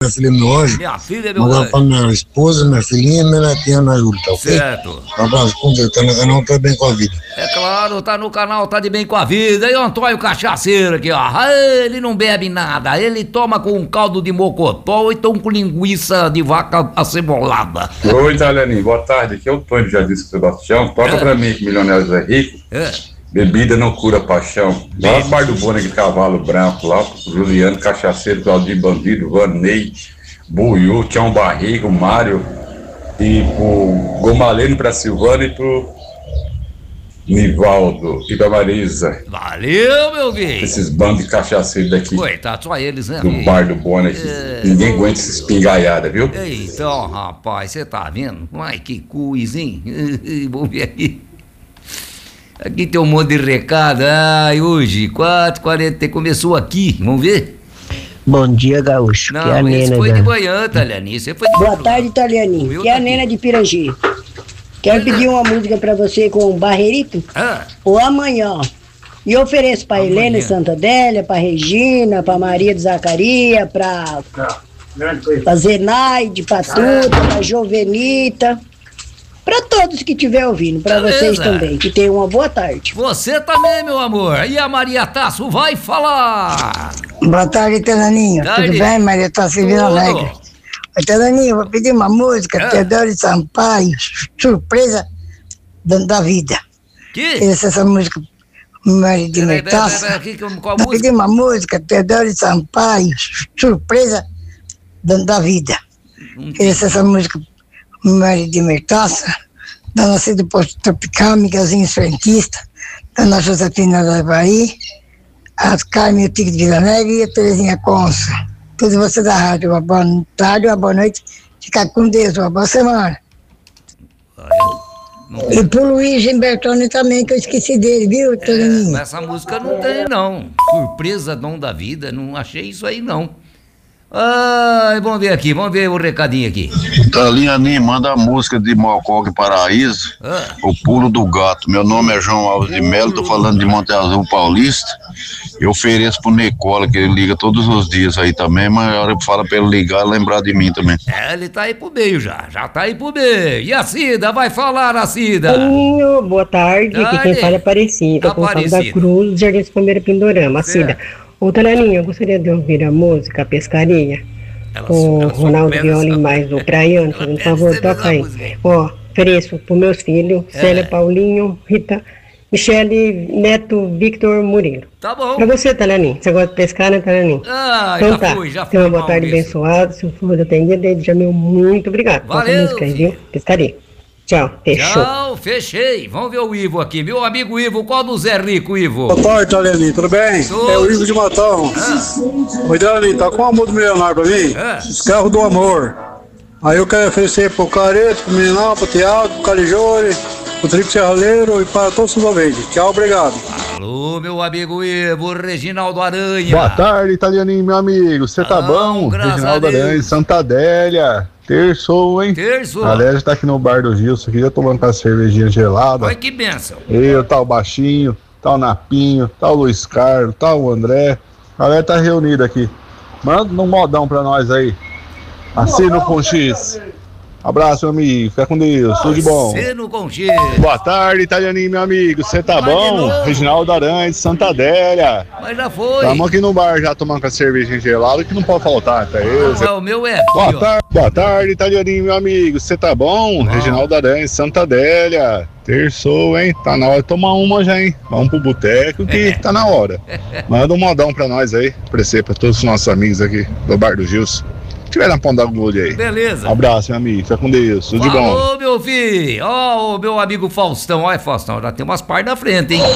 minha filha meu anjo. Minha filha, meu Mandar anjo. pra minha esposa, minha filhinha e minha netinha Ana Júlia, tá ok? Certo. Um abraço, com Deus, tá no canal, tá bem com a vida. É claro, tá no canal, tá de bem com a vida. E o Antônio Cachaceiro aqui, ó. Ele não bebe nada, ele toma com um caldo de mocotó ou então com linguiça de vaca acebolada. Oi, Italianinho, boa tarde. Aqui é o Tony, já disse Sebastião. Toca pra mim que Milionários é Rico. Bebida não cura paixão. Lá no Bar do Bônega de Cavalo Branco, lá pro Juliano, Cachaceiro, Claudinho Bandido, Vanei, Buiú, Tião Barriga, o Mário, e pro Gomaleno, pra Silvana e pro Nivaldo e pra Marisa. Valeu, meu filho. Esses bandos de cachaceiros daqui. Coitado, só eles, né? Do Bar do Bônega. Ninguém aguenta essa espingaiada, viu? Então, rapaz, você tá vendo? Ai, que coisa, hein? Vamos ver aqui. Aqui tem um monte de recado. Ai, hoje, 4h40, começou aqui. Vamos ver? Bom dia, Gaúcho. Não, que é a esse Nena. foi de manhã, Italianinho. Você foi de Boa tarde, Italianinho. Que é a Nena de Pirangi. Quero pedir uma música pra você com Barreirito. Ou amanhã. E ofereço pra Helena e Santa Adélia, pra Regina, pra Maria de Zacaria, pra Zenaide, pra Tuta, pra Jovenita. Pra todos que estiver ouvindo, pra Beleza. vocês também, que tenham uma boa tarde. Você também, meu amor. E a Maria Tasso vai falar. Boa tarde, Telaninho. Tarde. Tudo bem, Maria Tasso Silvina Tudo. Alegre? Telaninho, vou pedir uma música, Teodoro Sampaio, Surpresa da Vida. Que? Essa música, Maria de Mertaça. Qual Vou pedir uma música, Teodoro Sampaio, Surpresa da Vida. Essa música, Maria de Mertaça, da nossa do Posto Tropical, Miguelzinho Frentista, da nossa Josefina da Bahia, as Carmen e o Tigre de Vila Alegre e a Terezinha Consa. Todos vocês da rádio, uma boa tarde, uma boa noite, fica com Deus, uma boa semana. E pro Luiz Gimbertoni também, que eu esqueci dele, viu, Telaninho? Essa música não tem, não. Surpresa, dom da vida. Não achei isso aí, não. Ai, vamos ver aqui, vamos ver o recadinho aqui. Talianinho, manda a música de Mococa Paraíso, O Pulo do Gato. Meu nome é João Alves de Melo, tô falando de Monte Azul Paulista. Eu ofereço pro Nicola, que ele liga todos os dias aí também, mas a hora que fala pra ele ligar, lembrar de mim também. Ele tá aí pro meio já tá aí pro meio. E a Cida, vai falar a Cida. Toninho, boa tarde. Aqui quem fala é Aparecida, Gonçalo da Cruz, Jardim Palmeira Pindorama. Cida. Ô, Telaninho, eu gostaria de ouvir a música Pescaria. O Ronaldo Violi mais o Praiano, fazendo favor, toca aí. Ó, ofereço pros meus filhos, Célia, Paulinho, Rita, Michele, Neto, Victor, Murilo. Tá bom. Pra você, Telaninho. Você gosta de pescar, né, Telaninho? Já fui. Tenha uma boa tarde abençoada. Se eu for atendido, desde já, meu muito obrigado. Valeu, a música aí, viu? Pescaria. Tchau, fechou. Tchau, fechei. Vamos ver o Ivo aqui, meu amigo Ivo. Qual do Zé Rico, Ivo? Boa tarde, Talianinho, tudo bem? É o Ivo de Matão. Oi, Talianinho, tá com uma música milionária pra mim? Os carros do amor. Aí eu quero oferecer pro Careto, pro Meninão, pro Tiago, pro Calijore, pro Tripe Serraleiro e para todos os ouvintes. Tchau, obrigado. Alô, meu amigo Ivo, Reginaldo Aranha. Boa tarde, Italianinho, meu amigo. Você tá bom? Reginaldo Aranha, Santa Adélia. Terçou, hein? Terçou. A Adélia tá aqui no bar do Gilson, aqui já tomando com a cervejinha gelada. Olha que benção. Eu, tá o Baixinho, tá o Napinho, tá o Luiz Carlos, tá o André. A galera tá reunida aqui. Manda um modão pra nós aí. Assino com X. Abraço, meu amigo. Fica com Deus. Tudo de bom. Assino com X. Boa tarde, Italianinho, meu amigo. Você tá bom? Reginaldo Aranha, de Santa Adélia. Mas já foi. Estamos aqui no bar já tomando com a cervejinha gelada, que não pode faltar, tá eu. O meu é. Boa tarde, Italianinho, meu amigo. Você tá bom? Reginaldo Aranha, Santa Adélia. Terçou, hein? Tá na hora de tomar uma já, hein? Vamos pro boteco que tá na hora. Manda um modão pra nós aí, pra todos os nossos amigos aqui do bar do Gilson. Se tiver na ponta da agulha aí. Beleza. Abraço, meu amigo. Fica com Deus. Tudo de bom. Ô, meu filho. Ó, o meu amigo Faustão. Olha, Faustão, já tem umas partes na frente, hein?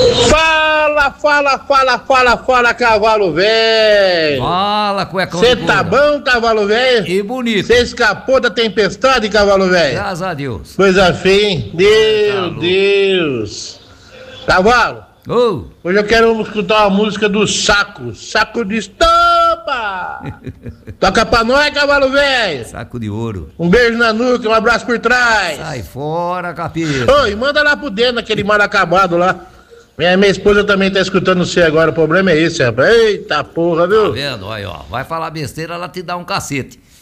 Fala, cavalo velho. Fala, cuecão. Você tá bom, cavalo velho? E bonito. Você escapou da tempestade, cavalo velho? Graças a Deus. Coisa feia, hein? Deus. Cavalo. Hoje eu quero escutar uma música do Saco de Estampa. Toca pra nós, cavalo velho. Saco de ouro. Um beijo na nuca, um abraço por trás. Sai fora, capeta. Oi, manda lá pro dedo, aquele mal acabado lá. Minha esposa também tá escutando você agora, o problema é esse, rapaz. Eita porra, viu? Tá vendo? Olha, ó, vai falar besteira, ela te dá um cacete.